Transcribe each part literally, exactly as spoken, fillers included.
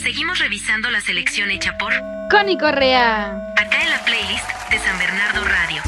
Seguimos revisando la selección hecha por Connie Correa. Acá en la playlist de San Bernardo Radio.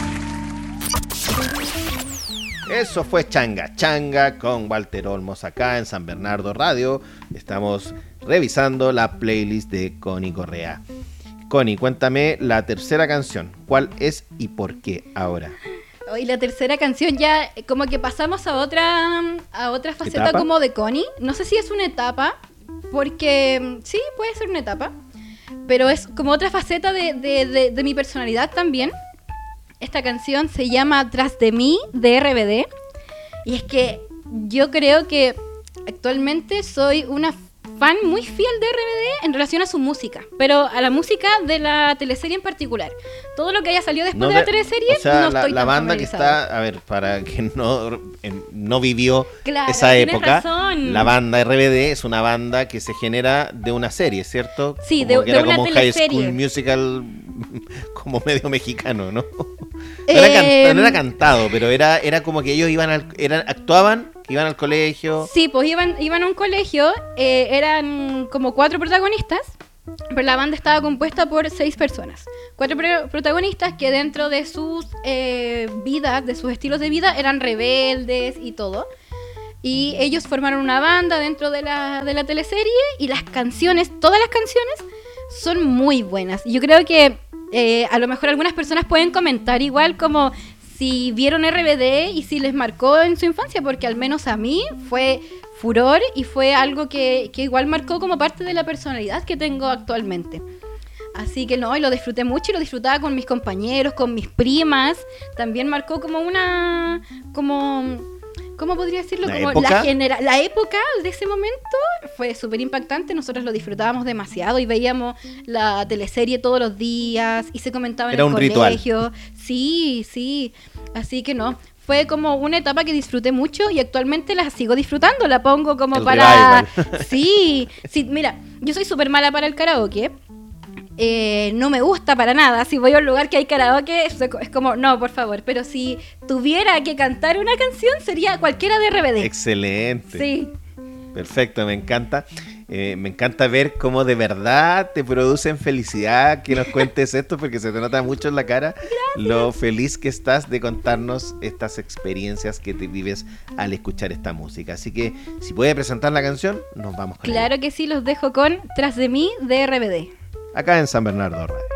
Eso fue Changa Changa con Walter Olmos acá en San Bernardo Radio. Estamos revisando la playlist de Connie Correa. Connie, cuéntame la tercera canción. ¿Cuál es y por qué ahora? Y la tercera canción ya como que pasamos a otra a otra faceta ¿Etapa? Como de Connie. No sé si es una etapa, porque sí, puede ser una etapa, pero es como otra faceta de, de, de, de mi personalidad también. Esta canción se llama Tras de mí, de R B D. Y es que yo creo que actualmente soy una fan muy fiel de R B D en relación a su música, pero a la música de la teleserie en particular. Todo lo que haya salido después No de la de- teleserie, o sea, no la, estoy la tan banda que familiarizada. está, a ver, para quien no, en- no vivió Claro, esa tienes época, razón. la banda R B D es una banda que se genera de una serie, ¿cierto? Sí, Como de- que de era una como un High teleserie. School Musical, como medio mexicano, ¿no? No era, can- Eh, no era cantado, pero era, era como que ellos iban al, eran, actuaban, iban al colegio. Sí, pues iban, iban a un colegio, eh, eran como cuatro protagonistas, pero la banda estaba compuesta por seis personas. Cuatro pro- protagonistas que dentro de sus eh, vidas, de sus estilos de vida, eran rebeldes y todo. Y ellos formaron una banda dentro de la, de la teleserie y las canciones, todas las canciones, son muy buenas. Yo creo que eh, a lo mejor algunas personas pueden comentar igual como si vieron R B D y si les marcó en su infancia, porque al menos a mí fue furor y fue algo que, que igual marcó como parte de la personalidad que tengo actualmente. Así que no, y lo disfruté mucho y lo disfrutaba con mis compañeros, con mis primas. También marcó como una... como... ¿Cómo podría decirlo? ¿La Como época? la, genera- la época de ese momento fue súper impactante. Nosotros lo disfrutábamos demasiado y veíamos la teleserie todos los días y se comentaba en Era el un ritual. colegio. Sí, sí. Así que no. Fue como una etapa que disfruté mucho y actualmente la sigo disfrutando. La pongo como El para... revival. Sí, sí. Mira, yo soy súper mala para el karaoke. Eh, no me gusta para nada. Si voy a un lugar que hay karaoke, es, es como, no, por favor. Pero si tuviera que cantar una canción, sería cualquiera de R B D. Excelente. Sí. Perfecto, me encanta. Eh, me encanta ver cómo de verdad te producen felicidad que nos cuentes esto, porque se te nota mucho en la cara. Gracias. Lo feliz que estás de contarnos estas experiencias que te vives al escuchar esta música. Así que, si puede presentar la canción, nos vamos con Claro ella. que sí, los dejo con Tras de mí, de R B D. Acá en San Bernardo Radio.